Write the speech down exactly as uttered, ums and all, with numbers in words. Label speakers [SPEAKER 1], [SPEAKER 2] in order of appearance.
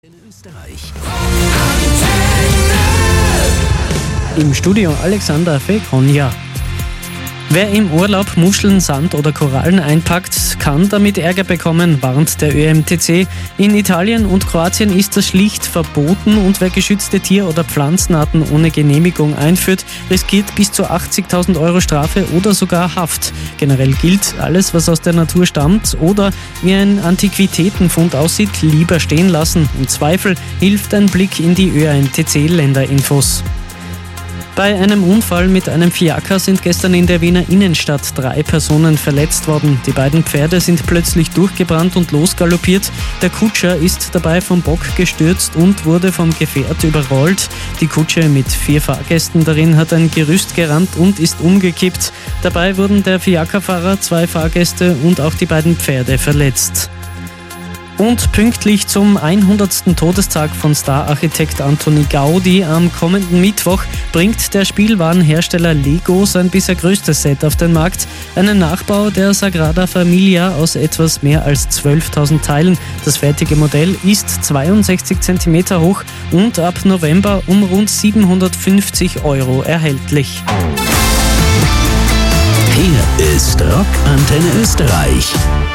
[SPEAKER 1] In Österreich.
[SPEAKER 2] Im Studio Alexander Fekonja. Wer im Urlaub Muscheln, Sand oder Korallen einpackt, kann damit Ärger bekommen, warnt der Ö M T C. In Italien und Kroatien ist das schlicht verboten und wer geschützte Tier- oder Pflanzenarten ohne Genehmigung einführt, riskiert bis zu achtzigtausend Euro Strafe oder sogar Haft. Generell gilt, alles was aus der Natur stammt oder wie ein Antiquitätenfund aussieht, lieber stehen lassen. Im Zweifel hilft ein Blick in die Ö M T C-Länderinfos. Bei einem Unfall mit einem Fiaker sind gestern in der Wiener Innenstadt drei Personen verletzt worden. Die beiden Pferde sind plötzlich durchgebrannt und losgaloppiert. Der Kutscher ist dabei vom Bock gestürzt und wurde vom Gefährt überrollt. Die Kutsche mit vier Fahrgästen darin hat ein Gerüst gerammt und ist umgekippt. Dabei wurden der Fiakerfahrer, zwei Fahrgäste und auch die beiden Pferde verletzt. Und pünktlich zum hundertsten Todestag von Stararchitekt Antoni Gaudi am kommenden Mittwoch bringt der Spielwarenhersteller Lego sein bisher größtes Set auf den Markt. Einen Nachbau der Sagrada Familia aus etwas mehr als zwölftausend Teilen. Das fertige Modell ist zweiundsechzig Zentimeter hoch und ab November um rund siebenhundertfünfzig Euro erhältlich.
[SPEAKER 1] Hier ist Rock Antenne Österreich.